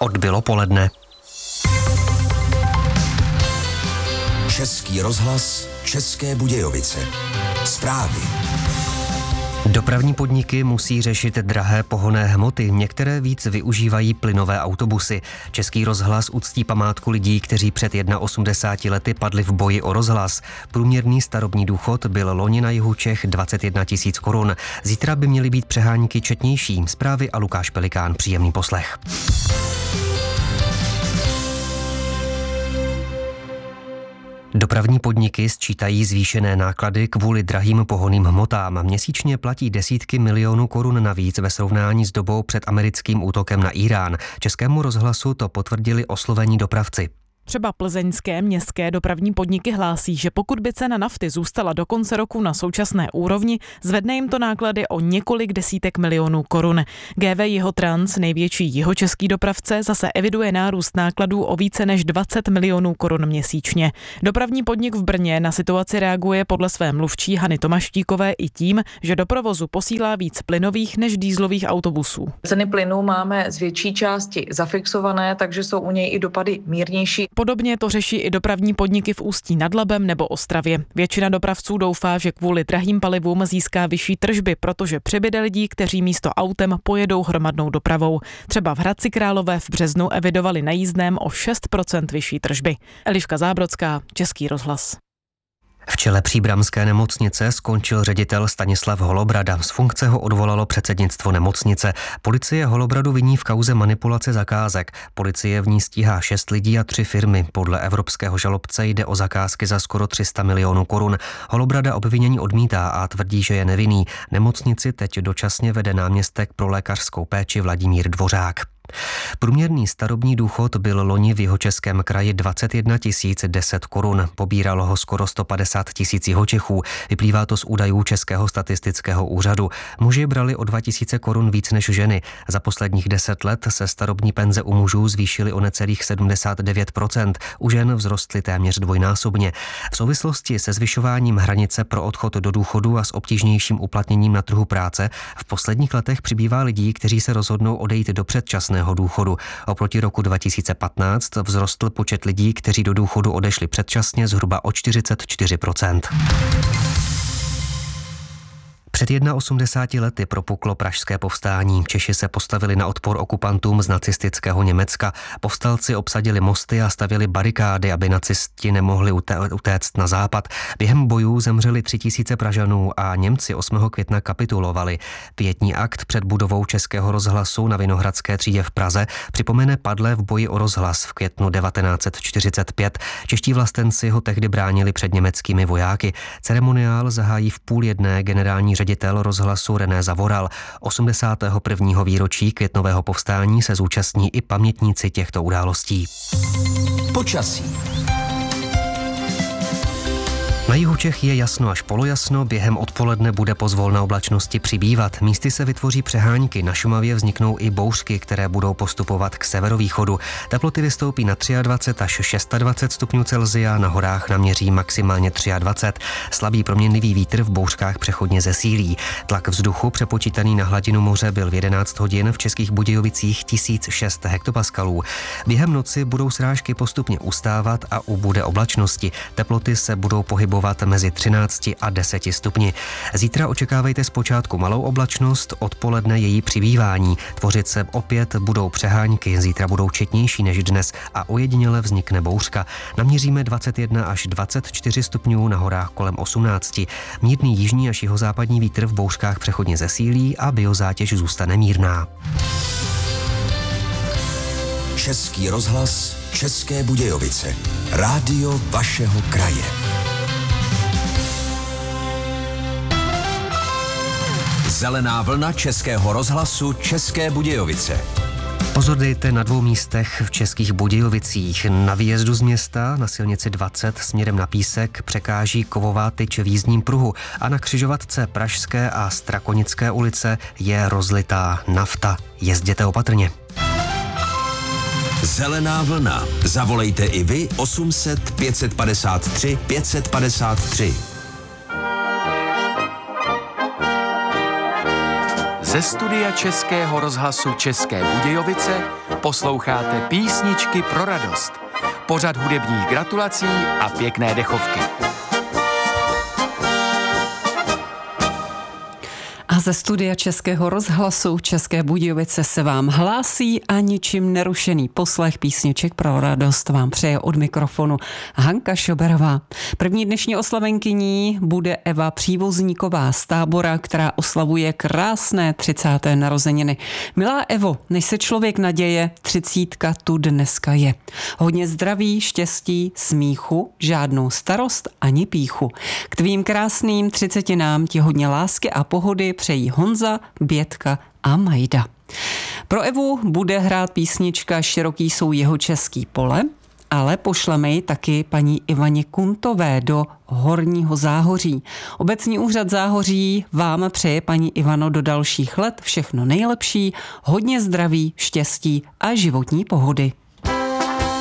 Odbylo poledne. Český rozhlas, České Budějovice. Zprávy. Dopravní podniky musí řešit drahé pohonné hmoty. Některé víc využívají plynové autobusy. Český rozhlas uctí památku lidí, kteří před 81 lety padli v boji o rozhlas. Průměrný starobní důchod byl loni na jihu Čech 21 000 korun. Zítra by měly být přehánky četnější. Zprávy a Lukáš Pelikán. Příjemný poslech. Dopravní podniky sčítají zvýšené náklady kvůli drahým pohonným hmotám. Měsíčně platí desítky milionů korun navíc ve srovnání s dobou před americkým útokem na Irán. Českému rozhlasu to potvrdili oslovení dopravci. Třeba plzeňské městské dopravní podniky hlásí, že pokud by cena nafty zůstala do konce roku na současné úrovni, zvedne jim to náklady o několik desítek milionů korun. GV Jihotrans, největší jihočeský dopravce, zase eviduje nárůst nákladů o více než 20 milionů korun měsíčně. Dopravní podnik v Brně na situaci reaguje podle své mluvčí Hany Tomaštíkové i tím, že do provozu posílá víc plynových než dýzlových autobusů. Ceny plynu máme z větší části zafixované, takže jsou u něj i dopady mírnější. Podobně to řeší i dopravní podniky v Ústí nad Labem nebo Ostravě. Většina dopravců doufá, že kvůli drahým palivům získá vyšší tržby, protože přibyde lidí, kteří místo autem pojedou hromadnou dopravou. Třeba v Hradci Králové v březnu evidovali na jízdném o 6% vyšší tržby. Eliška Zábrodská, Český rozhlas. V čele příbramské nemocnice skončil ředitel Stanislav Holobrada. Z funkce ho odvolalo předsednictvo nemocnice. Policie Holobradu viní v kauze manipulace zakázek. Policie v ní stíhá 6 lidí a 3 firmy. Podle evropského žalobce jde o zakázky za skoro 300 milionů korun. Holobrada obvinění odmítá a tvrdí, že je nevinný. Nemocnici teď dočasně vede náměstek pro lékařskou péči Vladimír Dvořák. Průměrný starobní důchod byl loni v Jihočeském kraji 21 010 korun. Pobíralo ho skoro 150 000 Jihočechů. Vyplývá to z údajů Českého statistického úřadu. Muži brali o 2 000 korun víc než ženy. Za posledních 10 let se starobní penze u mužů zvýšily o necelých 79%. U žen vzrostly téměř dvojnásobně. V souvislosti se zvyšováním hranice pro odchod do důchodu a s obtížnějším uplatněním na trhu práce v posledních letech přibývá lidí, kteří se rozhodnou odejít do předčasného důchodu. Oproti roku 2015 vzrostl počet lidí, kteří do důchodu odešli předčasně, zhruba o 44%. Před 81 lety propuklo pražské povstání. Češi se postavili na odpor okupantům z nacistického Německa. Povstalci obsadili mosty a stavěli barikády, aby nacisti nemohli utéct na západ. Během bojů zemřeli 3000 Pražanů a Němci 8. května kapitulovali. Pietní akt před budovou Českého rozhlasu na Vinohradské třídě v Praze připomene padlé v boji o rozhlas v květnu 1945. Čeští vlastenci ho tehdy bránili před německými vojáky. Ceremoniál zahájí v 12:30 generální ředitel rozhlasu René Zavoral. 81. výročí květnového povstání se zúčastní i pamětníci těchto událostí. Počasí. Na jihu Čech je jasno až polojasno, během odpoledne bude pozvolna oblačnosti přibývat. Místy se vytvoří přehánky, na Šumavě vzniknou i bouřky, které budou postupovat k severovýchodu. Teploty vystoupí na 23 až 26 stupňů Celsia, na horách naměří maximálně 23. Slabý proměnlivý vítr v bouřkách přechodně zesílí. Tlak vzduchu přepočítaný na hladinu moře byl v 11 hodin v Českých Budějovicích 1006 hektopaskalů. Během noci budou srážky postupně ustávat a ubude oblačnosti. Teploty se budou pohybovat mezi 13 a 10 stupni. Zítra očekávejte zpočátku malou oblačnost, odpoledne její přibývání. Tvořit se opět budou přehánky, zítra budou četnější než dnes a ojediněle vznikne bouřka. Naměříme 21 až 24 stupňů, na horách kolem 18. Mírný jižní až jihozápadní vítr v bouřkách přechodně zesílí a biozátěž zůstane mírná. Český rozhlas, České Budějovice. Rádio vašeho kraje. Zelená vlna Českého rozhlasu České Budějovice. Pozor dejte na 2 místech v Českých Budějovicích. Na výjezdu z města na silnici 20 směrem na Písek překáží kovová tyč v jízdním pruhu a na křižovatce Pražské a Strakonické ulice je rozlitá nafta. Jezděte opatrně. Zelená vlna. Zavolejte i vy 800 553 553. Ze studia Českého rozhlasu České Budějovice posloucháte Písničky pro radost. Pořad hudebních gratulací a pěkné dechovky. A ze studia Českého rozhlasu České Budějovice se vám hlásí a ničím nerušený poslech Písniček pro radost vám přeje od mikrofonu Hanka Šoberová. První dnešní oslavenkyní bude Eva Přívozníková z Tábora, která oslavuje krásné 30. narozeniny. Milá Evo, než se člověk naděje, 30 tu dneska je. Hodně zdraví, štěstí, smíchu, žádnou starost ani pýchu. K tvým krásným 30 ti hodně lásky a pohody přejí Honza, Bětka a Majda. Pro Evu bude hrát písnička Široký jsou jeho český pole, ale pošleme ji taky paní Ivaně Kuntové do Horního Záhoří. Obecní úřad Záhoří vám přeje, paní Ivano, do dalších let všechno nejlepší, hodně zdraví, štěstí a životní pohody.